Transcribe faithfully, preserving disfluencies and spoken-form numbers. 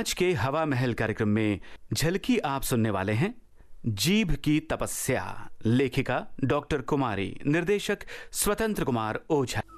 आज के हवा महल कार्यक्रम में झलकी आप सुनने वाले हैं जीभ की तपस्या। लेखिका डॉक्टर कुमारी, निर्देशक स्वतंत्र कुमार ओझा।